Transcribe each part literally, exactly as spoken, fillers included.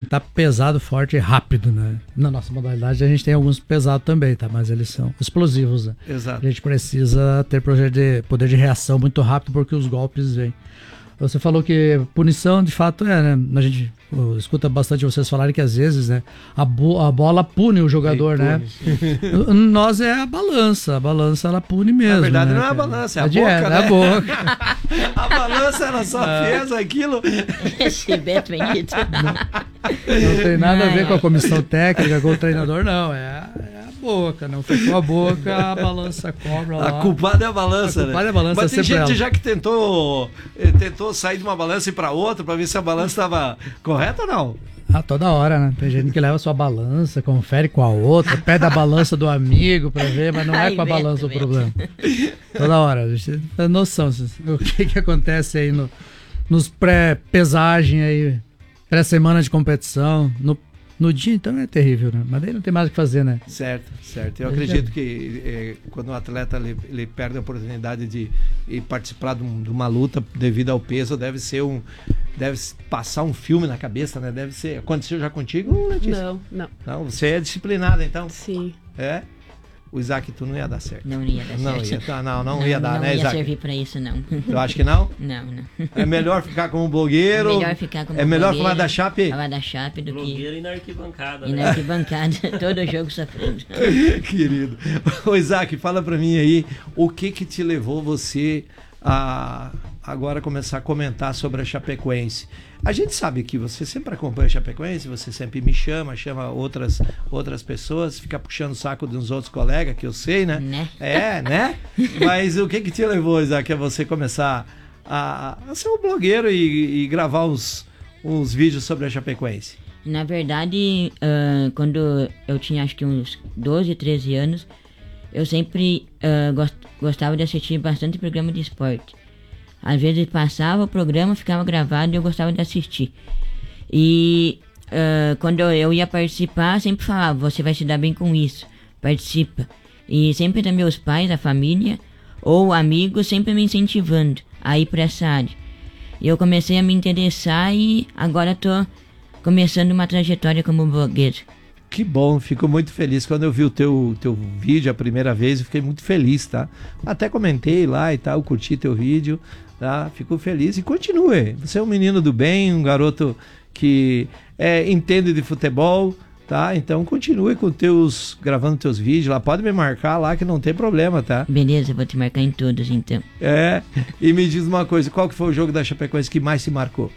tá pesado, forte e rápido, né? Na nossa modalidade a gente tem alguns pesados também, tá? Mas eles são explosivos, né? Exato. A gente precisa ter poder de, poder de reação muito rápido porque os golpes vêm. Você falou que punição, de fato, é, né? A gente uh, escuta bastante vocês falarem que às vezes, né, a, bo a bola pune o jogador, né? Nós é a balança, a balança ela pune mesmo. Na verdade, né, não é a cara? balança, é a, a boca, dieta, né? É a boca. A balança, ela só fez aquilo. Esse Beto bendito. Não, não tem nada a ver com a comissão técnica, com o treinador, não. É a, é a boca, não fechou a boca, a balança cobra lá. A culpada é a balança, a culpada né? é a balança. Mas tem gente ela. já que tentou, tentou sair de uma balança e para outra para ver se a balança estava correta ou não. Ah, toda hora, né? Tem gente que leva sua balança, confere com a outra, pede a balança do amigo pra ver, mas não é Ai, com a Beto, balança o Beto. problema. Toda hora. A gente tem noção o que que acontece aí no, nos pré-pesagem aí, pré-semana de competição, no No dia, então, é terrível, né? Mas daí não tem mais o que fazer, né? Certo, certo. Eu acredito que eh, quando o atleta ele, ele perde a oportunidade de, de participar de, um, de uma luta devido ao peso, deve ser um... Deve passar um filme na cabeça, né? Deve ser... Aconteceu já contigo, Letícia? Não, não. Não, você é disciplinada, então? Sim. É? O Isaac, tu não ia dar certo. Não ia dar Não certo. ia, não, não, Não, ia dar, não né, ia Isaac? servir pra isso, não. Eu acho que não? Não, não. É melhor ficar como blogueiro? É melhor ficar como É melhor blogueiro, falar da Chape? Falar da Chape do Blogueiro que... e na arquibancada, E né? na arquibancada, todo jogo sofrendo. Querido. Ô, Isaac, fala pra mim aí, o que que te levou você a agora começar a comentar sobre a Chapecoense? A gente sabe que você sempre acompanha a Chapecoense, você sempre me chama, chama outras, outras pessoas, fica puxando o saco dos outros colegas, que eu sei, né? Né? É, né? Mas o que que te levou, Isaac, a você começar a, a ser um blogueiro e, e gravar uns, uns vídeos sobre a Chapecoense? Na verdade, ah, quando eu tinha acho que uns doze, treze anos, eu sempre ah, gost, gostava de assistir bastante programa de esporte. Às vezes passava o programa, ficava gravado e eu gostava de assistir. E uh, quando eu ia participar, sempre falava, você vai se dar bem com isso, participa. E sempre também meus pais, a família ou amigos sempre me incentivando a ir para essa área. E eu comecei a me interessar e agora estou começando uma trajetória como blogueiro. Que bom, fico muito feliz. Quando eu vi o teu, teu vídeo a primeira vez, eu fiquei muito feliz, tá? Até comentei lá e tal, curti teu vídeo, tá? Fico feliz e continue. Você é um menino do bem, um garoto que é, entende de futebol, tá? Então continue com teus, gravando teus vídeos lá. Pode me marcar lá que não tem problema, tá? Beleza, vou te marcar em todos então. É, e me diz uma coisa, qual que foi o jogo da Chapecoense que mais se marcou?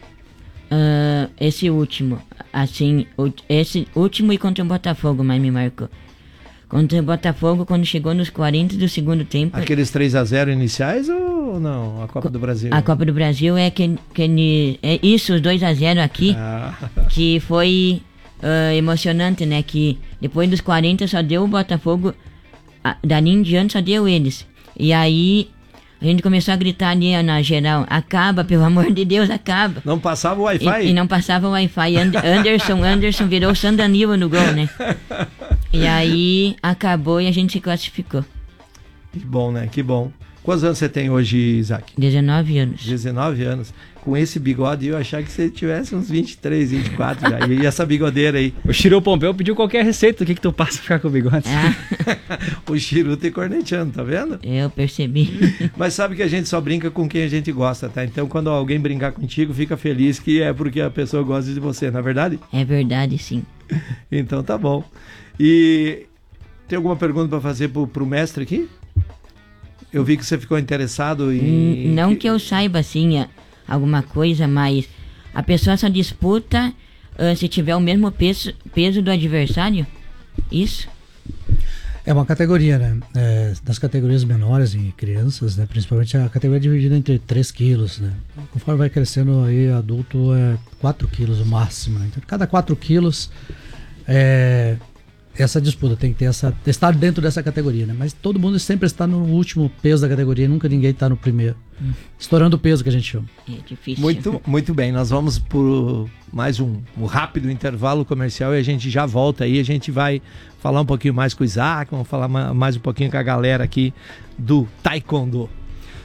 Uh, esse último, assim, o, esse último e contra o Botafogo mais me marcou. Contra o Botafogo, quando chegou nos quarenta do segundo tempo. Aqueles três a zero iniciais ou não? A Copa do Brasil? A Copa do Brasil é que, que é isso, os dois a zero aqui, Ah. que foi uh, emocionante, né? Que depois dos quarenta só deu o Botafogo, a, dali em diante só deu eles. E aí a gente começou a gritar ali na geral, acaba, pelo amor de Deus, acaba. Não passava o Wi-Fi? E, e não passava o Wi-Fi. And, Anderson, Anderson virou Sandanilo no gol, né? E aí acabou e a gente se classificou. Que bom, né? Que bom. Quantos anos você tem hoje, Isaac? dezenove anos. dezenove anos. Com esse bigode, eu achava que você tivesse uns vinte e três, vinte e quatro já. E essa bigodeira aí? O Chiru Pompeu pediu qualquer receita do que que tu passa pra ficar com o bigode. Ah, O Chiru te corneteando, tá vendo? eu percebi. Mas sabe que a gente só brinca com quem a gente gosta, tá? Então quando alguém brincar contigo, fica feliz que é porque a pessoa gosta de você, não é verdade? É verdade, sim. Então tá bom. E tem alguma pergunta para fazer pro, pro mestre aqui? Eu vi que você ficou interessado em... Hum, Não que eu saiba, assim, a- alguma coisa, mas a pessoa só disputa ah, se tiver o mesmo peso, peso do adversário? Isso? É uma categoria, né? É, das categorias menores em crianças, né? Principalmente a categoria é dividida entre três quilos, né? Conforme vai crescendo aí, adulto é quatro quilos o máximo, né? Então, cada quatro quilos é essa disputa, tem que ter essa, estar dentro dessa categoria, né? Mas todo mundo sempre está no último peso da categoria, nunca ninguém está no primeiro. Hum. Estourando o peso, que a gente chama. É difícil. Muito, muito bem, nós vamos por mais um, um rápido intervalo comercial e a gente já volta aí, a gente vai falar um pouquinho mais com o Isaac, vamos falar ma- mais um pouquinho com a galera aqui do Taekwondo.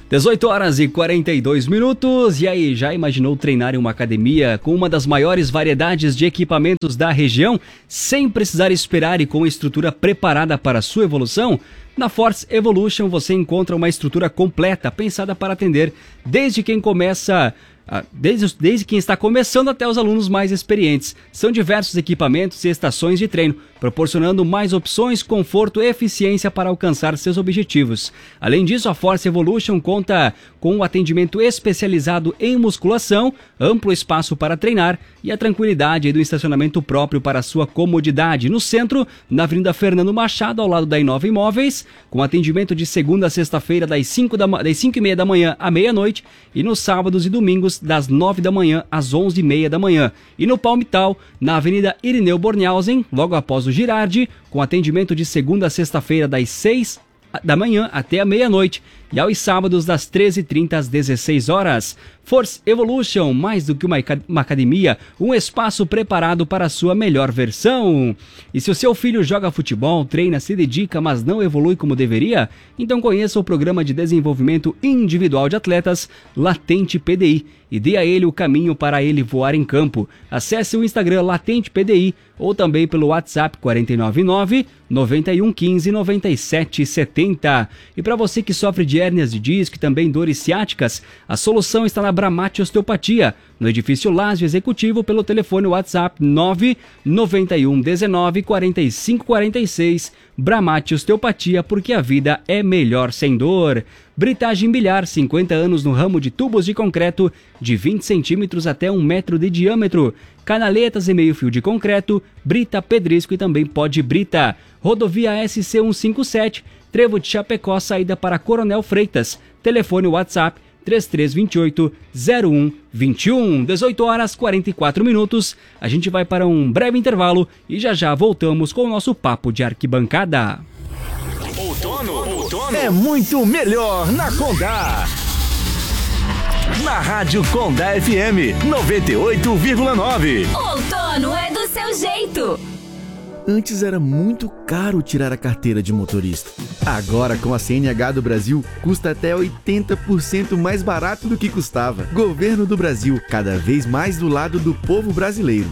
dezoito horas e quarenta e dois minutos. E aí, já imaginou treinar em uma academia com uma das maiores variedades de equipamentos da região, sem precisar esperar e com a estrutura preparada para a sua evolução? Na Force Evolution você encontra uma estrutura completa, pensada para atender desde quem começa... Desde, desde quem está começando até os alunos mais experientes. São diversos equipamentos e estações de treino, proporcionando mais opções, conforto e eficiência para alcançar seus objetivos. Além disso, a Force Evolution conta com um atendimento especializado em musculação, amplo espaço para treinar e a tranquilidade do estacionamento próprio para sua comodidade. No centro, na Avenida Fernando Machado, ao lado da Inova Imóveis, com atendimento de segunda a sexta-feira das cinco e meia da manhã à meia-noite e nos sábados e domingos das nove da manhã às onze e meia da manhã. E no Palmital, na Avenida Irineu Bornhausen, logo após o Girardi, com atendimento de segunda a sexta-feira das seis da manhã até a meia-noite e aos sábados das treze e trinta às dezesseis horas. Force Evolution, mais do que uma, uma academia, um espaço preparado para a sua melhor versão. E se o seu filho joga futebol, treina, se dedica, mas não evolui como deveria, então conheça o programa de desenvolvimento individual de atletas Latente P D I e dê a ele o caminho para ele voar em campo. Acesse o Instagram Latente P D I ou também pelo WhatsApp quatro nove nove, nove um um cinco, nove sete sete zero. E para você que sofre de hérnias de disco e também dores ciáticas, a solução está na Bramate Osteopatia, no edifício Lázio Executivo, pelo telefone WhatsApp nove nove um um nove quatro cinco quatro seis. Bramate Osteopatia, porque a vida é melhor sem dor. Britagem Bilhar, cinquenta anos no ramo de tubos de concreto de vinte centímetros até um metro de diâmetro. Canaletas e meio fio de concreto, brita, pedrisco e também pó de brita. Rodovia S C cento e cinquenta e sete, Trevo de Chapecó, saída para Coronel Freitas. Telefone WhatsApp três três dois oito, zero um dois um. dezoito horas e quarenta e quatro minutos. A gente vai para um breve intervalo e já já voltamos com o nosso papo de arquibancada. Outono, outono é muito melhor na Condá. Na Rádio Condá F M noventa e oito vírgula nove. Outono é do seu jeito. Antes era muito caro tirar a carteira de motorista. Agora, com a C N H do Brasil, custa até oitenta por cento mais barato do que custava. Governo do Brasil, cada vez mais do lado do povo brasileiro.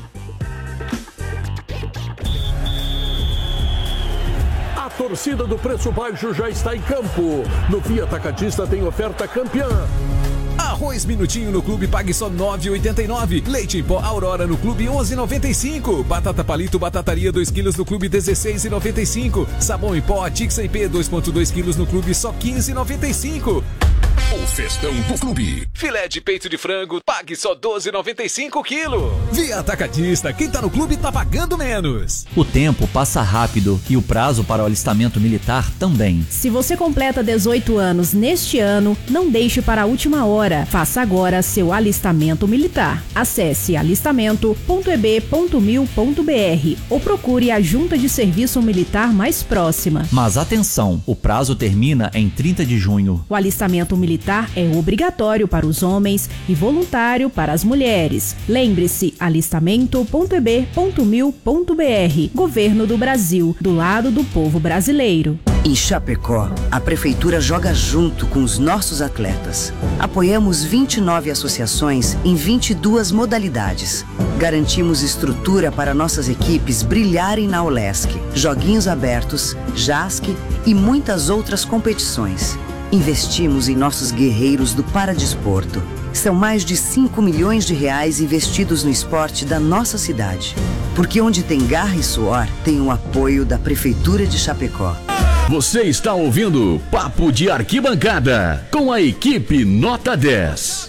A torcida do Preço Baixo já está em campo. No Fiat Atacadista tem oferta campeã. Arroz Minutinho no Clube pague só nove reais e oitenta e nove centavos. Leite em pó Aurora no Clube onze reais e noventa e cinco centavos. Batata Palito Batataria dois quilos no Clube dezesseis reais e noventa e cinco centavos. Sabão em pó Tix I P dois vírgula dois quilos no Clube só quinze reais e noventa e cinco centavos. O festão do clube. Filé de peito de frango, pague só doze reais e noventa e cinco centavos quilo. Via Atacadista, quem tá no clube tá pagando menos. O tempo passa rápido e o prazo para o alistamento militar também. Se você completa dezoito anos neste ano, não deixe para a última hora. Faça agora seu alistamento militar. Acesse alistamento ponto e b ponto mil ponto b r ou procure a Junta de Serviço Militar mais próxima. Mas atenção, o prazo termina em trinta de junho. O alistamento militar é obrigatório para os homens e voluntário para as mulheres. Lembre-se, alistamento ponto e b ponto mil ponto b r. Governo do Brasil, do lado do povo brasileiro. Em Chapecó, a Prefeitura joga junto com os nossos atletas. Apoiamos vinte e nove associações em vinte e duas modalidades. Garantimos estrutura para nossas equipes brilharem na Olesc, Joguinhos Abertos, JASC e muitas outras competições. Investimos em nossos guerreiros do Paradesporto. São mais de cinco milhões de reais investidos no esporte da nossa cidade. Porque onde tem garra e suor, tem o apoio da Prefeitura de Chapecó. Você está ouvindo Papo de Arquibancada com a equipe Nota dez.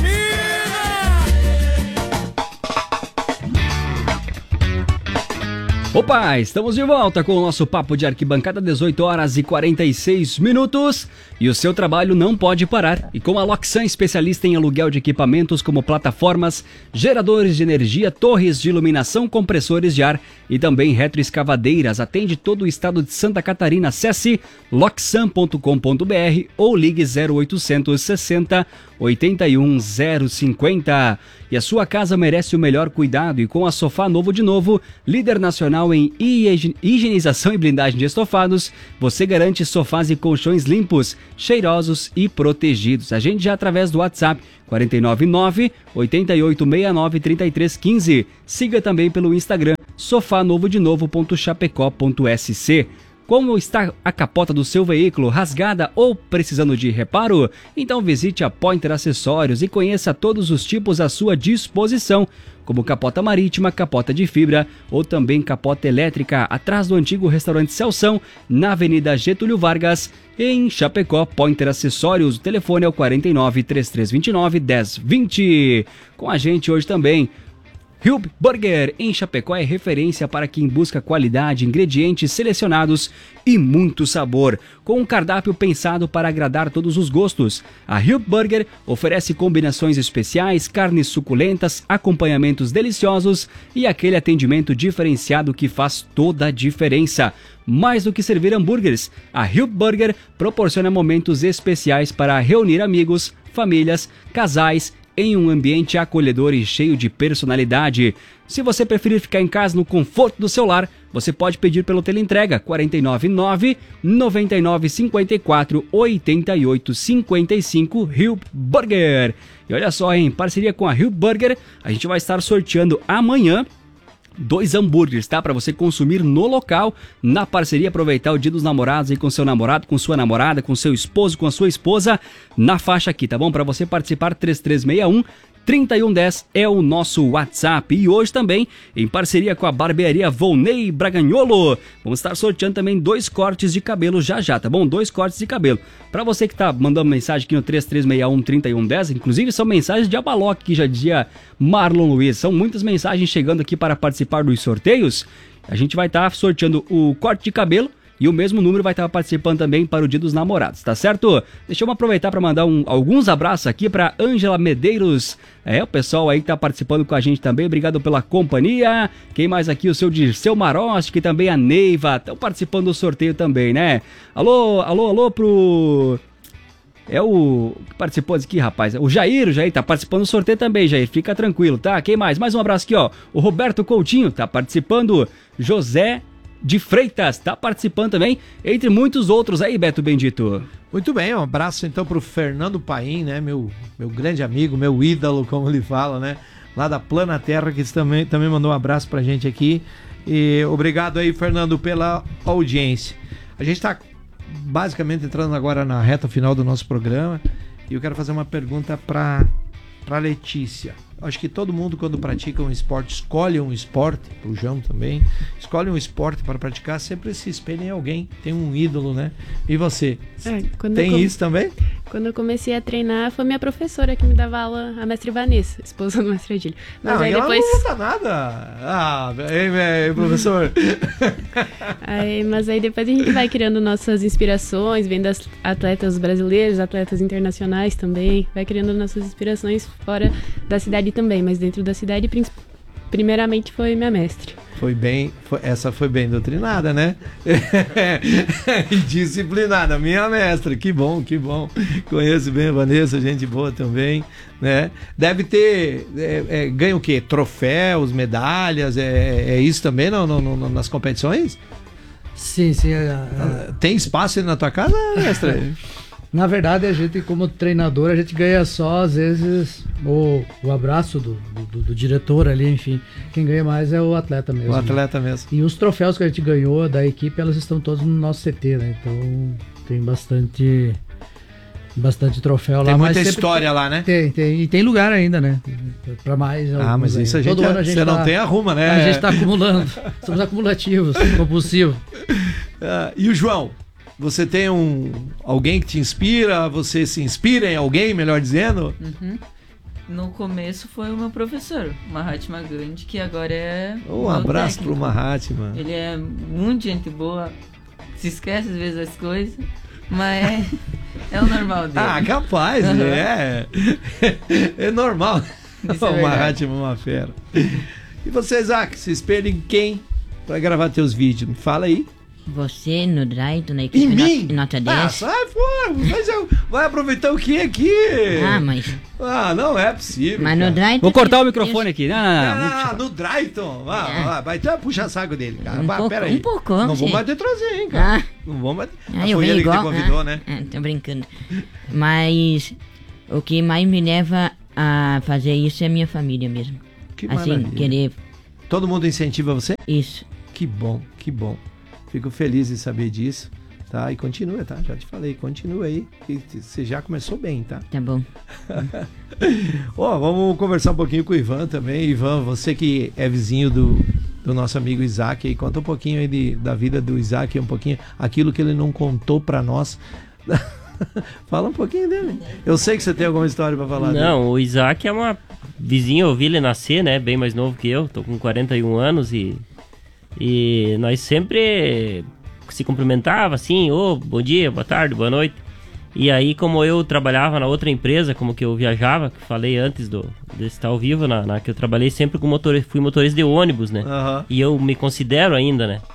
Opa, estamos de volta com o nosso Papo de Arquibancada, dezoito horas e quarenta e seis minutos. E o seu trabalho não pode parar. E com a Loxan, especialista em aluguel de equipamentos como plataformas, geradores de energia, torres de iluminação, compressores de ar e também retroescavadeiras. Atende todo o estado de Santa Catarina. Acesse loxan ponto com ponto b r ou ligue zero oitocentos sessenta, oitenta e um zero cinquenta. E a sua casa merece o melhor cuidado e com a Sofá Novo de Novo, líder nacional profissional em higienização e blindagem de estofados, você garante sofás e colchões limpos, cheirosos e protegidos. Agende já através do WhatsApp quatro nove nove, oito oito seis nove, três três um cinco. Siga também pelo Instagram sofá novo de novo ponto chapecó ponto s c. Como está a capota do seu veículo, rasgada ou precisando de reparo? Então visite a Pointer Acessórios e conheça todos os tipos à sua disposição, como capota marítima, capota de fibra ou também capota elétrica, atrás do antigo restaurante Celção, na Avenida Getúlio Vargas, em Chapecó. Pointer Acessórios, o telefone é o quatro nove, três três dois nove, um zero dois zero. Com a gente hoje também, Hilb Burger, em Chapecó, é referência para quem busca qualidade, ingredientes selecionados e muito sabor, com um cardápio pensado para agradar todos os gostos. A Hilb Burger oferece combinações especiais, carnes suculentas, acompanhamentos deliciosos e aquele atendimento diferenciado que faz toda a diferença. Mais do que servir hambúrgueres, a Hilb Burger proporciona momentos especiais para reunir amigos, famílias, casais, em um ambiente acolhedor e cheio de personalidade. Se você preferir ficar em casa no conforto do seu lar, você pode pedir pelo teleentrega quatro nove nove, nove nove cinco quatro, oito oito cinco cinco. Hilb Burger. E olha só, em parceria com a Hilb Burger, a gente vai estar sorteando amanhã dois hambúrgueres, tá? Para você consumir no local, na parceria, aproveitar o dia dos namorados aí com seu namorado, com sua namorada, com seu esposo, com a sua esposa, na faixa aqui, tá bom? Para você participar, três três seis um, três um um zero é o nosso WhatsApp. E hoje também, em parceria com a barbearia Volney Braganholo, vamos estar sorteando também dois cortes de cabelo já já, tá bom? Dois cortes de cabelo. Para você que tá mandando mensagem aqui no três três seis um, três um um zero, inclusive são mensagens de abaloque, que já dizia Marlon Luiz. São muitas mensagens chegando aqui para participar dos sorteios. A gente vai estar sorteando o corte de cabelo e o mesmo número vai estar participando também para o Dia dos Namorados, tá certo? Deixa eu aproveitar para mandar um, alguns abraços aqui para Ângela Medeiros, é, o pessoal aí que tá participando com a gente também, obrigado pela companhia. Quem mais aqui? O seu Dirceu Marosti, que também a Neiva, estão participando do sorteio também, né? Alô, alô, alô pro... É o que participou aqui, rapaz. O Jair, o Jair tá participando do sorteio também, Jair. Fica tranquilo, tá? Quem mais? Mais um abraço aqui, ó. O Roberto Coutinho tá participando. José de Freitas tá participando também, entre muitos outros aí, Beto Bendito. Muito bem, um abraço então pro Fernando Paim, né, meu, meu grande amigo, meu ídolo, como ele fala, né, lá da Plana Terra, que também, também mandou um abraço pra gente aqui. E obrigado aí, Fernando, pela audiência. A gente tá basicamente entrando agora na reta final do nosso programa e eu quero fazer uma pergunta pra, pra Letícia. Acho que todo mundo, quando pratica um esporte, escolhe um esporte, o João também, escolhe um esporte para praticar, sempre se espelha em alguém, tem um ídolo, né? E você? É, tem come... isso também? Quando eu comecei a treinar, foi minha professora que me dava aula, a mestre Vanessa, esposa do mestre Adílio. Mas não, aí ela depois... não usa nada. Ah, ei, ei, professor. aí, mas aí depois a gente vai criando nossas inspirações, vendo as atletas brasileiros, atletas internacionais também, vai criando nossas inspirações fora da cidade também, mas dentro da cidade, primeiramente foi minha mestre. Foi bem, foi, essa foi bem doutrinada, né? Disciplinada, minha mestra, que bom, que bom. Conheço bem a Vanessa, gente boa também, né? Deve ter, é, é, ganha o quê? Troféus, medalhas, é, é isso também no, no, no, nas competições? Sim, sim. É, é... Tem espaço aí na tua casa, mestra? Na verdade, a gente, como treinador, a gente ganha só, às vezes, o, o abraço do, do, do diretor ali, enfim. Quem ganha mais é o atleta mesmo. O atleta né? mesmo. E os troféus que a gente ganhou da equipe, elas estão todos no nosso C T, né? Então, tem bastante, bastante troféu lá. Tem muita mas história tem, lá, né? Tem, tem. E tem lugar ainda, né? Pra mais. Ah, mas isso a gente, Todo a, ano a gente você tá, não tem arruma, né? A gente tá acumulando. Somos acumulativos, compulsivos. Uh, e o João? Você tem um alguém que te inspira? Você se inspira em alguém, melhor dizendo? Uhum. No começo foi o meu professor, Mahatma Gandhi, que agora é um abraço técnico. Pro Mahatma. Ele é muito gente boa, se esquece às vezes das coisas, mas é, é o normal dele. Ah, capaz, uhum. é. É normal. Isso o é Mahatma é uma fera. E você, Isaac, se espelha em quem para gravar teus vídeos? Me fala aí. você no Drayton, na equipe Em mim? not- nota Ah, dez. sai fora! Mas eu, vai aproveitar o que aqui? Ah, mas... Ah, não é possível. Mas no cara. Drayton... Vou cortar o eu- microfone aqui. Não, não, não. Ah, vamos puxar. no Drayton. Ah, É. ah, vai então puxa saco dele, cara. Um Vai, pouco, pera aí. um pouco, Não vamos vou ver. mais te trazer, hein, cara. Ah. Não vou mais... Ah, Ah, eu foi venho ele igual, que te convidou, ah, né? ah, tô brincando. Mas o que mais me leva a fazer isso é a minha família mesmo. Que assim, maravilha. querer... Todo mundo incentiva você? Isso. Que bom, que bom. Fico feliz em saber disso, tá? E continua, tá? Já te falei, continua aí. Que você já começou bem, tá? Tá bom. Ó, vamos conversar um pouquinho com o Ivan também. Ivan, você que é vizinho do, do nosso amigo Isaac, aí, conta um pouquinho aí de, da vida do Isaac, um pouquinho aquilo que ele não contou pra nós. Fala um pouquinho dele. Eu sei que você tem alguma história pra falar dele. Não, o Isaac é uma vizinha, eu vi ele nascer, né? Bem mais novo que eu, tô com quarenta e um anos e, e nós sempre se cumprimentava assim, ô, oh, bom dia, boa tarde, boa noite. E aí, como eu trabalhava na outra empresa, como que eu viajava, que falei antes do, de estar ao vivo, na, na que eu trabalhei sempre com motor, fui motorista de ônibus, né? Uhum. E eu me considero ainda, né?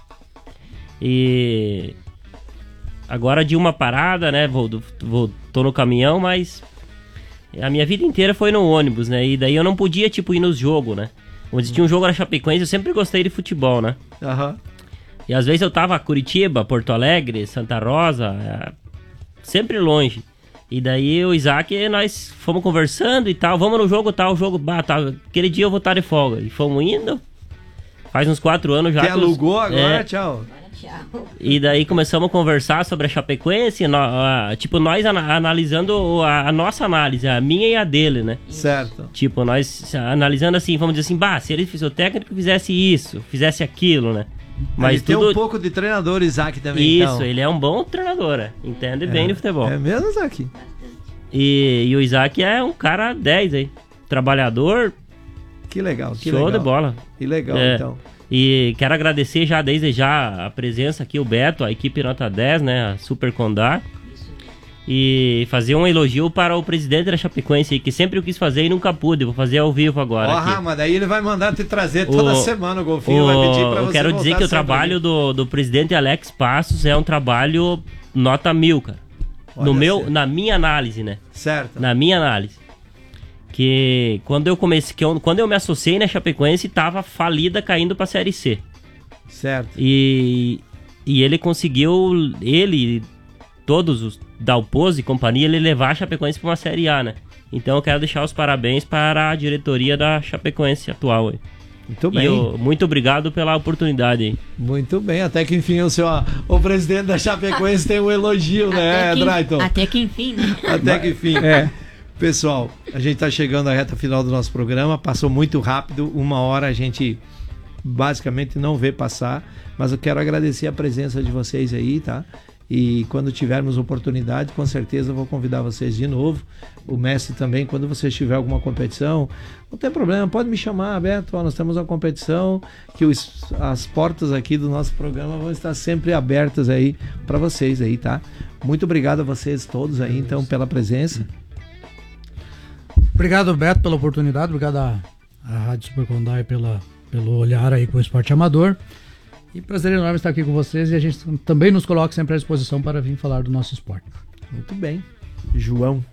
E agora de uma parada, né? Vou, vou, tô no caminhão, mas a minha vida inteira foi no ônibus, né? E daí eu não podia, tipo, ir nos jogos, né? Onde tinha um jogo na Chapecoense, eu sempre gostei de futebol, né? Aham. E às vezes eu tava Curitiba, Porto Alegre, Santa Rosa, é, sempre longe. E daí o Isaac, nós fomos conversando e tal, vamos no jogo tal, jogo, bah, tal, aquele dia eu vou estar de folga. E fomos indo, faz uns quatro anos já. Te que os- alugou agora, é, tchau. e daí começamos a conversar sobre a Chapecoense, no- a- tipo, nós ana- analisando a, a nossa análise, a minha e a dele, né? Certo. Tipo, nós analisando assim, vamos dizer assim, bah, se ele fosse o técnico, fizesse isso, fizesse aquilo, né? Mas Ele tem tudo... um pouco de treinador, Isaac, também. Isso, então. ele é um bom treinador, né? Entende bem de futebol. É mesmo, Isaac? E, e o Isaac é um cara dez aí, trabalhador. Que legal, que show legal. de bola. Que legal, É. então. E quero agradecer já desde já a presença aqui, o Beto, a equipe Nota dez, né? A Super Condá. E fazer um elogio para o presidente da Chapecoense, que sempre eu quis fazer e nunca pude. Vou fazer ao vivo agora. Ó, aqui. mas daí ele vai mandar te trazer toda O- semana o golfinho, o- vai pedir pra você Eu quero voltar dizer que o sempre trabalho ali. do, do presidente Alex Passos é um trabalho nota mil, cara. Olha No meu, certo. na minha análise, né? Certo. Na minha análise. Que quando eu comecei, que eu, quando eu me associei na Chapecoense, tava falida, caindo pra Série C. Certo. E, e ele conseguiu, ele, todos os Dalpoz e companhia, ele levar a Chapecoense pra uma Série A, né? Então eu quero deixar os parabéns para a diretoria da Chapecoense atual. Aí. Muito E bem. eu- muito obrigado pela oportunidade aí. Muito bem, até que enfim o seu, o presidente da Chapecoense tem um elogio, né, Até que- Drayton? Até que enfim, né? Até que enfim. É. Pessoal, a gente tá chegando à reta final do nosso programa, passou muito rápido, uma hora a gente basicamente não vê passar, mas eu quero agradecer a presença de vocês aí, tá? E quando tivermos oportunidade, com certeza eu vou convidar vocês de novo. O mestre também, quando vocês tiver alguma competição, não tem problema, pode me chamar, Beto. Ó, nós temos uma competição que os, as portas aqui do nosso programa vão estar sempre abertas aí para vocês aí, tá? Muito obrigado a vocês todos aí, então, pela presença. Obrigado, Beto, pela oportunidade. Obrigado à, à Rádio Super Condá pela, pelo olhar aí com o esporte amador. E prazer enorme estar aqui com vocês e a gente também nos coloca sempre à disposição para vir falar do nosso esporte. Muito bem. João.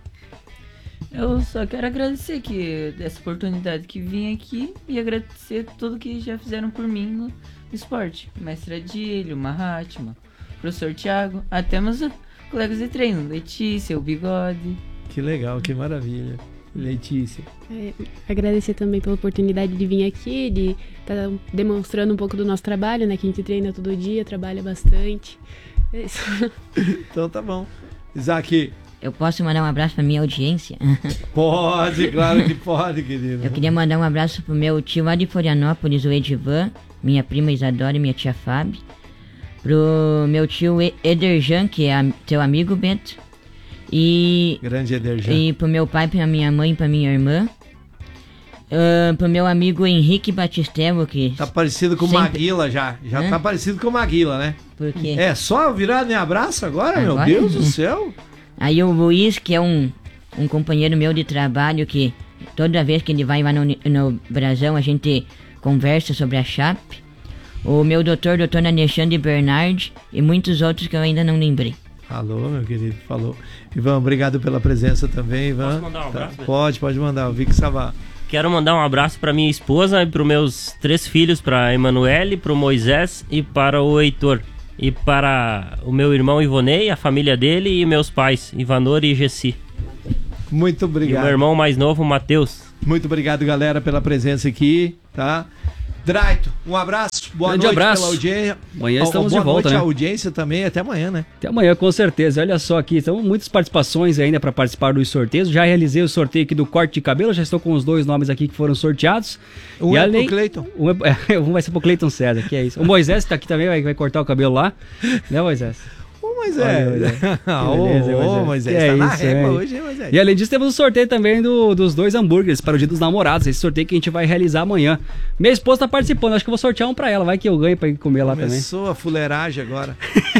Eu só quero agradecer que dessa oportunidade que vim aqui e agradecer tudo que já fizeram por mim no esporte. Mestre Adílio, Mahatma, professor Thiago, até meus colegas de treino, Letícia, o Bigode. Que legal, que maravilha. Letícia. É, agradecer também pela oportunidade de vir aqui, de estar demonstrando um pouco do nosso trabalho, né? Que a gente treina todo dia, trabalha bastante. É isso. Então tá bom. Isaac. Eu posso mandar um abraço pra minha audiência? Pode, claro que pode, querido. Eu queria mandar um abraço pro meu tio lá de Florianópolis, o Edivan, minha prima Isadora e minha tia Fábio. Pro meu tio E- Ederjan, que é a- teu amigo, Beto. E, Grande Ederjan. e pro meu pai, pra minha mãe e pra minha irmã. Ah, pro meu amigo Henrique Batistello, que... Tá parecido com o sempre- Maguila já. Já Hã? tá parecido com o Maguila, né? Por quê? É só virar nem abraço agora, Agora? meu Deus do céu. Aí o Luiz, que é um, um companheiro meu de trabalho, que toda vez que ele vai lá no, no Brasão, a gente conversa sobre a Chape. o meu doutor, doutor Alexandre Bernard e muitos outros que eu ainda não lembrei. Alô, meu querido, falou. Ivan, obrigado pela presença também, Ivan. Posso mandar um abraço? Tá, pode, pode mandar, o Vic Savá. Quero mandar um abraço para minha esposa e para os meus três filhos, para a Emanuele, para o Moisés e para o Heitor. E para o meu irmão Ivonei, a família dele e meus pais, Ivanor e Gessi. Muito obrigado. E o meu irmão mais novo, Matheus. Muito obrigado, galera, pela presença aqui, tá? Draito, um abraço, boa Grande noite abraço. pela audiência. Amanhã estamos boa de volta, noite né? à audiência também, até amanhã, né? Até amanhã, com certeza. Olha só aqui, então muitas participações ainda para participar dos sorteios. Já realizei o sorteio aqui do corte de cabelo, já estou com os dois nomes aqui que foram sorteados. Um e é além... pro Cleiton. Um, é... um vai ser pro Cleiton César, que é isso. O Moisés está aqui também, vai, vai cortar o cabelo lá. Né, Moisés? Ô, Moisés. Ô, Beleza, Moisés. Moisés. Que Tá é na isso, régua hein? hoje, hein, Moisés? E além disso, temos o sorteio também do, dos dois hambúrgueres para o Dia dos Namorados. Esse sorteio que a gente vai realizar amanhã. Minha esposa tá participando, acho que eu vou sortear um para ela. Vai que eu ganho para ir comer lá também. Começou a fuleiragem agora.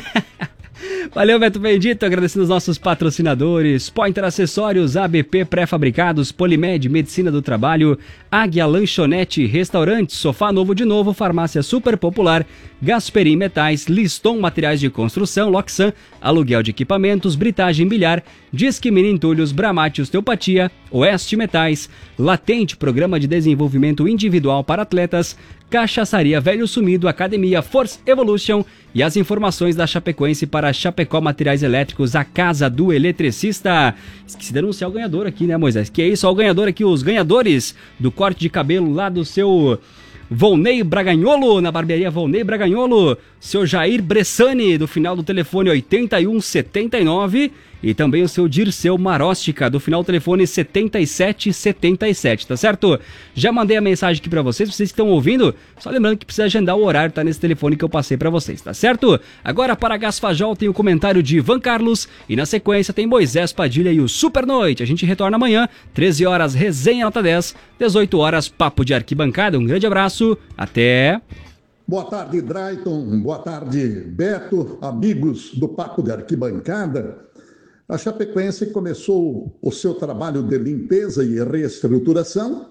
Valeu, Beto Bendito, agradecendo os nossos patrocinadores, Pointer Acessórios, A B P Pré-Fabricados, Polimed, Medicina do Trabalho, Águia Lanchonete, Restaurante, Sofá Novo de Novo, Farmácia Super Popular, Gasperim Metais, Liston Materiais de Construção, Loxan, Aluguel de Equipamentos, Britagem Bilhar, Disque Mini Entulhos, Bramate Osteopatia, Oeste Metais, Latente Programa de Desenvolvimento Individual para Atletas, Cachaçaria Velho Sumido, Academia Force Evolution e as informações da Chapecoense para Chapecó Materiais Elétricos, a casa do eletricista. Esqueci de anunciar o ganhador aqui, né, Moisés? Que é isso, ó, o ganhador aqui, os ganhadores do corte de cabelo lá do seu Volney Braganholo, na barbearia Volney Braganholo, seu Jair Bressani, do final do telefone oitenta e um setenta e nove, e também o seu Dirceu Maróstica, do final do telefone setenta e sete setenta e sete, tá certo? Já mandei a mensagem aqui pra vocês, vocês que estão ouvindo, só lembrando que precisa agendar o horário, tá nesse telefone que eu passei pra vocês, tá certo? Agora para Gasfajol tem o comentário de Ivan Carlos, e na sequência tem Moisés Padilha e o Super Noite. A gente retorna amanhã, treze horas, resenha nota dez, dezoito horas, papo de arquibancada. Um grande abraço, até... Boa tarde, Drayton. Boa tarde, Beto, amigos do Papo de Arquibancada. A Chapecoense começou o seu trabalho de limpeza e reestruturação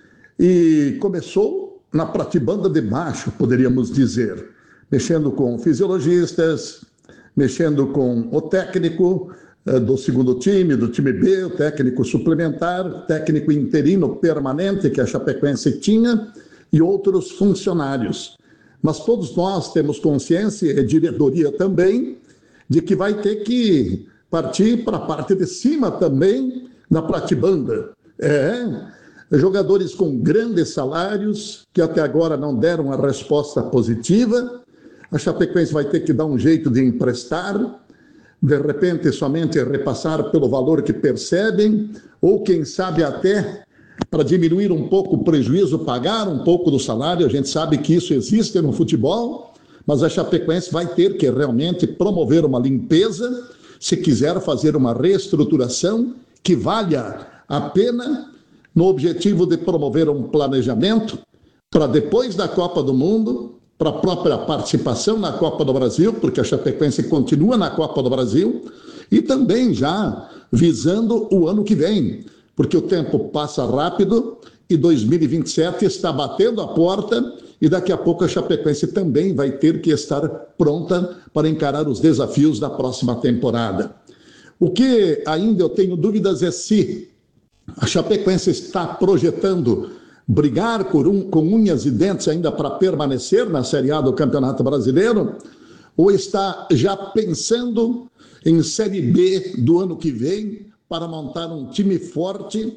e começou na pratibanda de baixo, poderíamos dizer, mexendo com fisiologistas, mexendo com o técnico eh, do segundo time, do time B, o técnico suplementar, técnico interino permanente que a Chapecoense tinha e outros funcionários. Mas todos nós temos consciência, e a diretoria também, de que vai ter que partir para a parte de cima também na pratibanda. É, jogadores com grandes salários, que até agora não deram a resposta positiva. A Chapecoense vai ter que dar um jeito de emprestar, de repente somente repassar pelo valor que percebem, ou quem sabe até para diminuir um pouco o prejuízo, pagar um pouco do salário. A gente sabe que isso existe no futebol, mas a Chapecoense vai ter que realmente promover uma limpeza, se quiser fazer uma reestruturação que valha a pena, no objetivo de promover um planejamento para depois da Copa do Mundo, para a própria participação na Copa do Brasil, porque a Chapecoense continua na Copa do Brasil, e também já visando o ano que vem, porque o tempo passa rápido e dois mil e vinte e sete está batendo a porta e daqui a pouco a Chapecoense também vai ter que estar pronta para encarar os desafios da próxima temporada. O que ainda eu tenho dúvidas é se a Chapecoense está projetando brigar com, um, com unhas e dentes ainda para permanecer na Série A do Campeonato Brasileiro, ou está já pensando em Série B do ano que vem para montar um time forte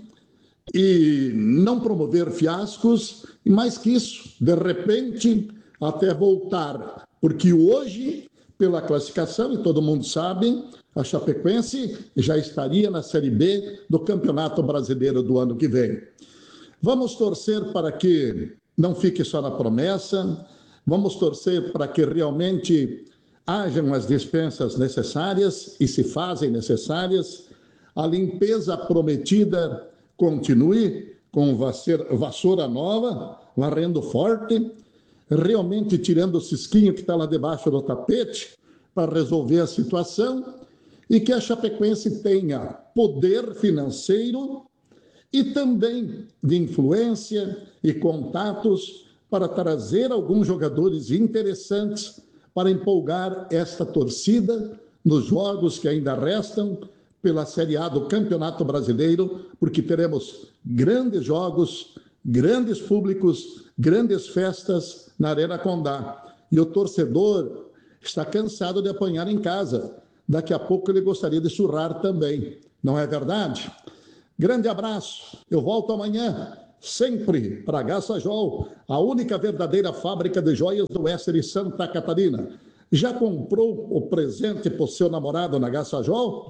e não promover fiascos, e mais que isso, de repente, até voltar. Porque hoje, pela classificação, e todo mundo sabe, a Chapecoense já estaria na Série B do Campeonato Brasileiro do ano que vem. Vamos torcer para que não fique só na promessa, vamos torcer para que realmente hajam as dispensas necessárias e se fazem necessárias, a limpeza prometida continue com vassoura nova, varrendo forte, realmente tirando o cisquinho que está lá debaixo do tapete para resolver a situação, e que a Chapecoense tenha poder financeiro e também de influência e contatos para trazer alguns jogadores interessantes para empolgar esta torcida nos jogos que ainda restam pela Série A do Campeonato Brasileiro, porque teremos grandes jogos, grandes públicos, grandes festas na Arena Condá. E o torcedor está cansado de apanhar em casa. Daqui a pouco ele gostaria de surrar também. Não é verdade? Grande abraço. Eu volto amanhã, sempre para Agasalho, a única verdadeira fábrica de joias do oeste de Santa Catarina. Já comprou o presente para o seu namorado na Agasalho?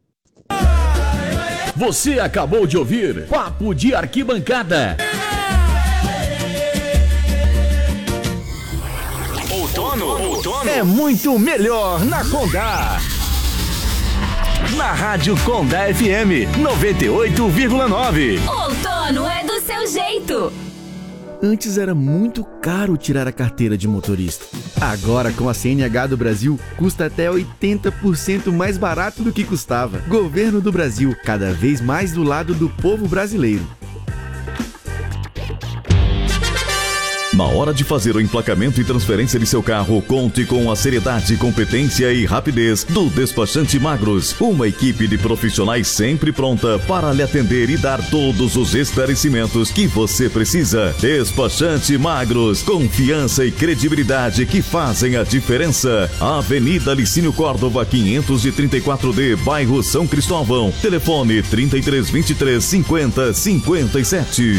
Você acabou de ouvir Papo de Arquibancada. Outono, outono é muito melhor na Condá. Na Rádio Condá F M noventa e oito vírgula nove. Outono é do seu jeito. Antes era muito caro tirar a carteira de motorista. Agora, com a C N H do Brasil, custa até oitenta por cento mais barato do que custava. Governo do Brasil, cada vez mais do lado do povo brasileiro. Na hora de fazer o emplacamento e transferência de seu carro, conte com a seriedade, competência e rapidez do Despachante Magros. Uma equipe de profissionais sempre pronta para lhe atender e dar todos os esclarecimentos que você precisa. Despachante Magros, confiança e credibilidade que fazem a diferença. Avenida Licínio Córdova, quinhentos e trinta e quatro D, bairro São Cristóvão. Telefone trinta e três, vinte e três, cinquenta, cinquenta e sete.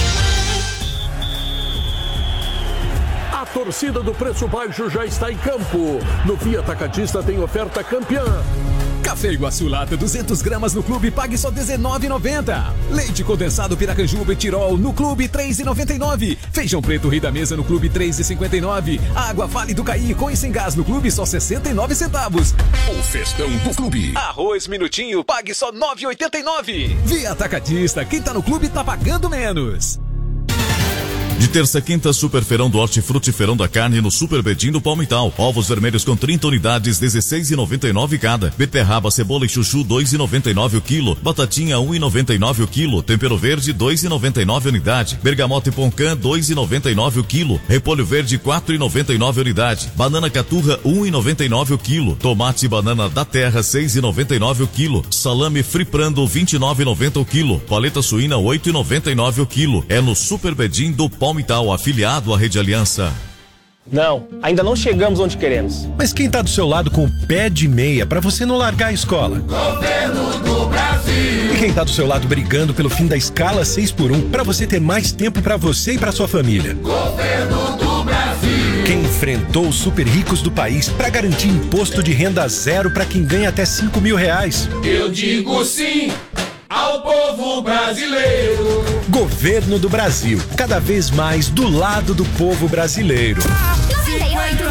A torcida do Preço Baixo já está em campo. No Via Atacadista tem oferta campeã. Café Iguaçu Lata duzentas gramas no clube, pague só dezenove reais e noventa centavos. Leite condensado Piracanjuba e Tirol no clube três reais e noventa e nove centavos. Feijão preto Rei da Mesa no clube três reais e cinquenta e nove centavos. Água Vale do Caí com e sem gás no clube só sessenta e nove centavos. O festão do clube. Arroz Minutinho, pague só nove reais e oitenta e nove centavos. Via Atacadista, quem tá no clube tá pagando menos. De terça a quinta, Super Feirão do Hortifruti, Feirão da Carne no Super Bedim do Palmital. Ovos vermelhos com trinta unidades, dezesseis reais e noventa e nove centavos cada. Beterraba, cebola e chuchu, dois reais e noventa e nove centavos o quilo. Batatinha, um real e noventa e nove centavos o quilo. Tempero verde, dois reais e noventa e nove centavos a unidade. Bergamota e poncã, dois reais e noventa e nove centavos o quilo. Repolho verde, quatro reais e noventa e nove centavos a unidade. Banana caturra, um real e noventa e nove centavos o quilo. Tomate e banana da terra, seis reais e noventa e nove centavos o quilo. Salame friprando, vinte e nove reais e noventa centavos o quilo. Paleta suína, oito reais e noventa e nove centavos o quilo. É no Super Bedim do Palmital, afiliado à Rede Aliança. Não, ainda não chegamos onde queremos. Mas quem tá do seu lado com o pé de meia pra você não largar a escola? Governo do Brasil. E quem tá do seu lado brigando pelo fim da escala seis por um pra você ter mais tempo pra você e pra sua família? Governo do Brasil. Quem enfrentou os super ricos do país pra garantir imposto de renda zero pra quem ganha até cinco mil reais? Eu digo sim ao povo brasileiro. Governo do Brasil, cada vez mais do lado do povo brasileiro. noventa e oito